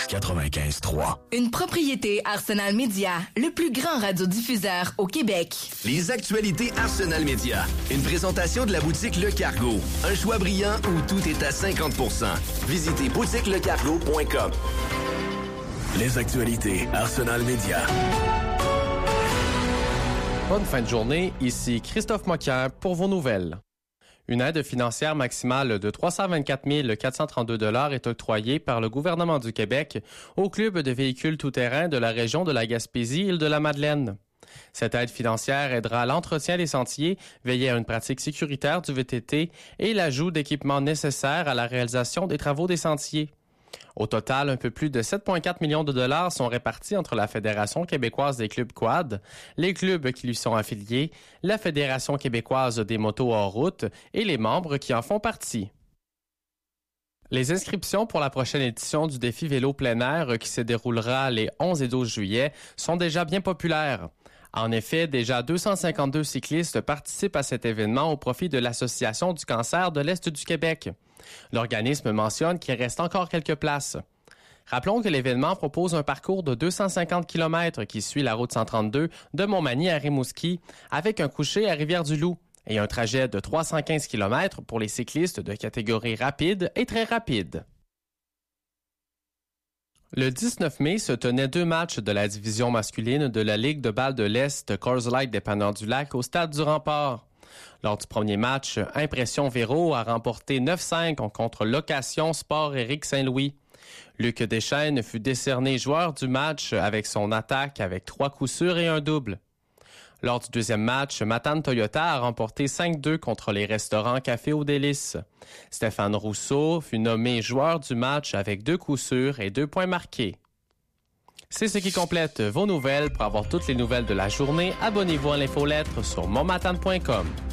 95.3. Une propriété Arsenal Média, le plus grand radiodiffuseur au Québec. Les actualités Arsenal Média. Une présentation de la boutique Le Cargo. Un choix brillant où tout est à 50%. Visitez boutiquelecargo.com. Les actualités Arsenal Média. Bonne fin de journée, ici Christophe Moquin pour vos nouvelles. Une aide financière maximale de 324 432 $ est octroyée par le gouvernement du Québec au club de véhicules tout-terrain de la région de la Gaspésie-Île-de-la-Madeleine. Cette aide financière aidera à l'entretien des sentiers, veiller à une pratique sécuritaire du VTT et l'ajout d'équipements nécessaires à la réalisation des travaux des sentiers. Au total, un peu plus de 7,4 millions de dollars sont répartis entre la Fédération québécoise des clubs quad, les clubs qui lui sont affiliés, la Fédération québécoise des motos hors route et les membres qui en font partie. Les inscriptions pour la prochaine édition du défi vélo plein air qui se déroulera les 11 et 12 juillet sont déjà bien populaires. En effet, déjà 252 cyclistes participent à cet événement au profit de l'Association du cancer de l'Est du Québec. L'organisme mentionne qu'il reste encore quelques places. Rappelons que l'événement propose un parcours de 250 km qui suit la route 132 de Montmagny à Rimouski avec un coucher à Rivière-du-Loup et un trajet de 315 km pour les cyclistes de catégorie rapide et très rapide. Le 19 mai se tenaient 2 matchs de la division masculine de la Ligue de balle de l'Est Coors Light Dépanneur-du-Lac au stade du Rempart. Lors du premier match, Impression Véro a remporté 9-5 contre Location Sport Éric Saint-Louis. Luc Deschênes fut décerné joueur du match avec son attaque avec 3 coups sûrs et un double. Lors du deuxième match, Matane Toyota a remporté 5-2 contre les restaurants Café aux Délices. Stéphane Rousseau fut nommé joueur du match avec 2 coups sûrs et 2 points marqués. C'est ce qui complète vos nouvelles. Pour avoir toutes les nouvelles de la journée, abonnez-vous à l'infolettre sur montmatane.com.